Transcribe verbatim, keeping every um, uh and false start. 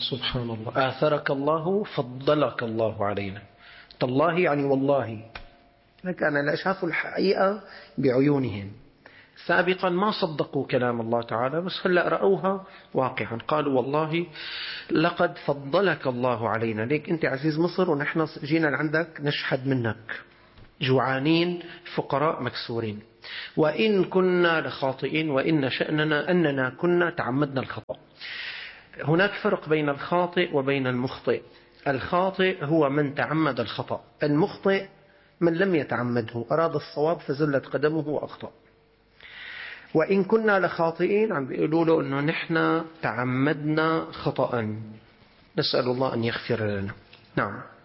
سبحان الله. آثرك الله، فضلك الله علينا. تالله يعني والله. كان لا شافوا الحقيقة بعيونهم سابقا، ما صدقوا كلام الله تعالى، بس هلأ رأوها واقعا، قالوا والله لقد فضلك الله علينا. ليك أنت عزيز مصر ونحن جينا لعندك نشحد منك، جوعانين فقراء مكسورين. وإن كنا لخاطئين وإن شأننا أننا كنا تعمدنا الخطأ. هناك فرق بين الخاطئ وبين المخطئ. الخاطئ هو من تعمد الخطأ، المخطئ من لم يتعمده، أراد الصواب فزلت قدمه وأخطأ. وإن كنا لخاطئين عم بيقولوا له أنه نحن تعمدنا خطأ، نسأل الله أن يغفر لنا. نعم.